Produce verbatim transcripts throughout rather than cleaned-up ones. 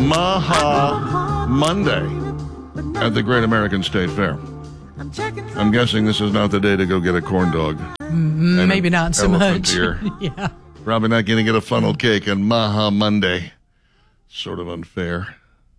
Maha Monday at the Great American State Fair. I'm guessing this is not the day to go get a corn dog. Mm, maybe not so much. Ear. Yeah. Probably not going to get a funnel cake on Maha Monday. Sort of unfair.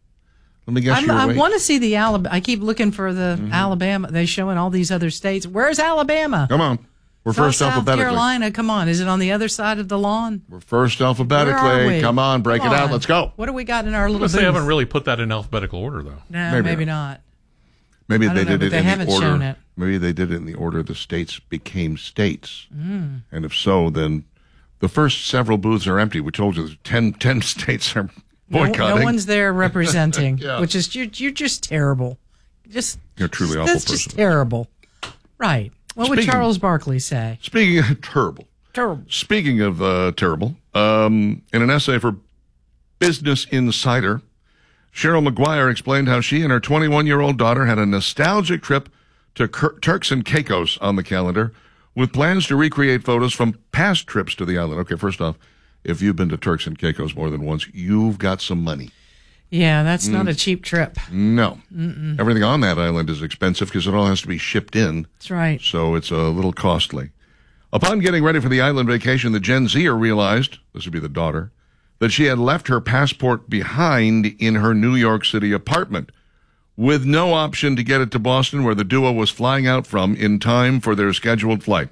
Let me guess I'm, your I weight. want to see the Alabama. I keep looking for the Mm-hmm. Alabama. They're showing all these other states. Where's Alabama? Come on. We're South, first South alphabetically. Carolina. Come on. Is it on the other side of the lawn? We're first Where are alphabetically. we? Come on, break Come it out. on. Let's go. What do we got in our little Unless booth? they haven't really put that in alphabetical order, though. No, Maybe maybe, not. not. Maybe I they don't know, did but it they in haven't the order. shown it. Maybe they did it in the order the states became states. Mm. And if so, then the first several booths are empty. We told you that ten, ten states are No, boycotting. no one's there representing, Yeah. which is you're, you're just terrible. Just You're a truly just, awful That's just person. terrible. Right. What would Speaking- Charles Barkley say? Speaking of terrible. Terrible. Speaking of uh, terrible, um, in an essay for Business Insider, Cheryl McGuire explained how she and her twenty-one-year-old daughter had a nostalgic trip to Ker- Turks and Caicos on the calendar with plans to recreate photos from past trips to the island. Okay, first off, if you've been to Turks and Caicos more than once, you've got some money. Yeah, that's Mm. not a cheap trip. No. Mm-mm. Everything on that island is expensive because it all has to be shipped in. That's right. So it's a little costly. Upon getting ready for the island vacation, the Gen Zer realized, this would be the daughter, that she had left her passport behind in her New York City apartment, with no option to get it to Boston, where the duo was flying out from in time for their scheduled flight.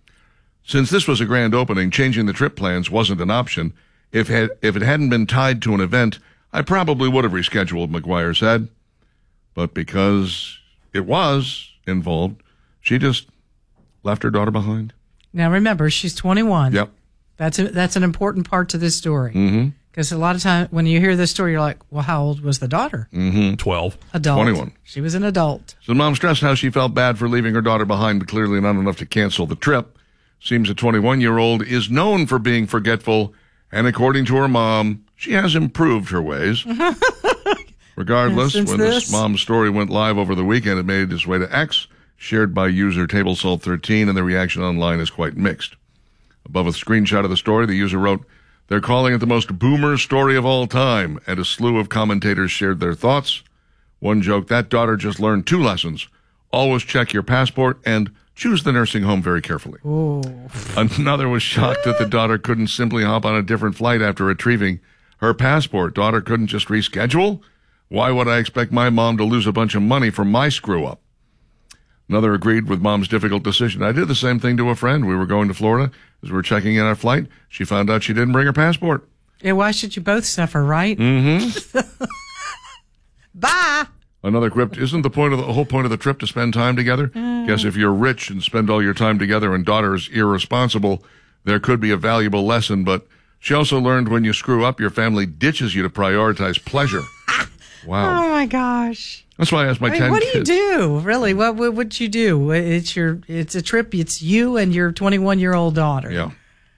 Since this was a grand opening, changing the trip plans wasn't an option. If, had, if it hadn't been tied to an event, I probably would have rescheduled, McGuire said. But because it was involved, she just left her daughter behind. Now remember, she's twenty-one. Yep. That's a, that's an important part to this story. Mm-hmm. Because a lot of times when you hear this story, you're like, well, how old was the daughter? Mm-hmm. twelve. Adult. twenty-one. She was an adult. So mom stressed how she felt bad for leaving her daughter behind, but clearly not enough to cancel the trip. Seems a twenty-one-year-old is known for being forgetful, and according to her mom, she has improved her ways. Regardless, Since when this- this mom's story went live over the weekend, it made its way to X, shared by user TableSalt thirteen, and the reaction online is quite mixed. Above a screenshot of the story, the user wrote, "They're calling it the most boomer story of all time," and a slew of commentators shared their thoughts. One joked, "That daughter just learned two lessons. Always check your passport and choose the nursing home very carefully." Oh. Another was shocked that the daughter couldn't simply hop on a different flight after retrieving her passport. Daughter couldn't just reschedule? Why would I expect my mom to lose a bunch of money for my screw-up? Another agreed with mom's difficult decision. I did the same thing to a friend. We were going to Florida. As we were checking in our flight, she found out she didn't bring her passport. Yeah, why should you both suffer, right? Mm-hmm. Bye. Another quipped, isn't the point of the, the whole point of the trip to spend time together? Mm. Guess if you're rich and spend all your time together and daughter is irresponsible, there could be a valuable lesson. But she also learned when you screw up, your family ditches you to prioritize pleasure. Wow. Oh my gosh. That's why I asked my I mean, ten what do kids. you do? Really? What what would you do? It's your it's a trip. It's you and your twenty-one-year-old daughter. Yeah.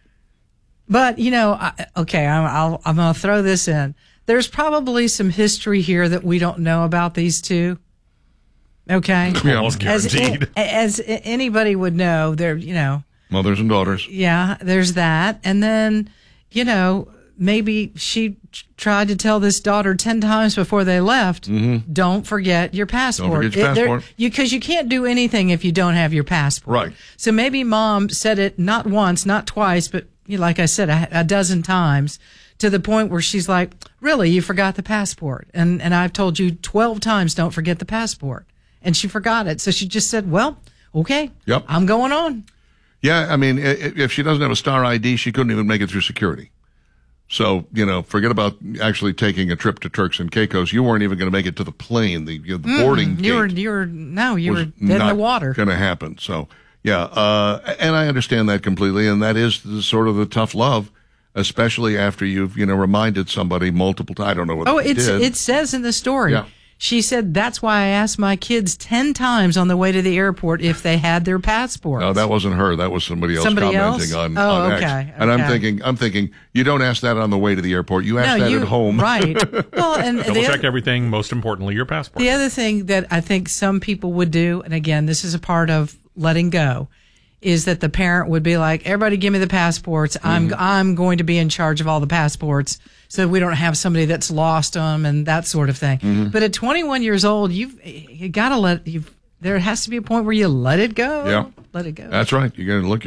But, you know, I, okay, I'm I'll, I'm going to throw this in. There's probably some history here that we don't know about these two. Okay? Yeah. Almost As, guaranteed. as anybody would know, they're, you know, Mothers and daughters. yeah, there's that. And then, you know, maybe she t- tried to tell this daughter ten times before they left, Mm-hmm. don't forget your passport. forget your It- there- passport. you, because you can't do anything if you don't have your passport. Right. So maybe mom said it not once, not twice, but you know, like I said, a, a dozen times, to the point where she's like, really, you forgot the passport. And, and I've told you twelve times, don't forget the passport. And she forgot it. So she just said, well, okay, Yep. I'm going on. Yeah, I mean, i- i- if she doesn't have a star I D, she couldn't even make it through security. So, you know, forget about actually taking a trip to Turks and Caicos. You weren't even going to make it to the plane. The, you know, the boarding You were, gate you were, no, you was were dead in the water. going to happen. So, yeah, uh, and I understand that completely, and that is the, sort of the tough love, especially after you've, you know, reminded somebody multiple times. I don't know what Oh, they it's did. it says in the story. Yeah. She said that's why I asked my kids ten times on the way to the airport if they had their passports. No, that wasn't her. That was somebody else Somebody commenting else? on, Oh, on okay, X. And I'm okay. thinking, I'm thinking, you don't ask that on the way to the airport. You ask no, that you, at home. right? Well, and Double the check other, everything, most importantly, your passport. the other thing that I think some people would do, and again, this is a part of letting go, is that the parent would be like, everybody give me the passports. I'm, I'm going to be in charge of all the passports so we don't have somebody that's lost them and that sort of thing. But at twenty-one years old, you've, you gotta let, you've, there has to be a point where you let it go. Yeah. Let it go. That's right. You got to look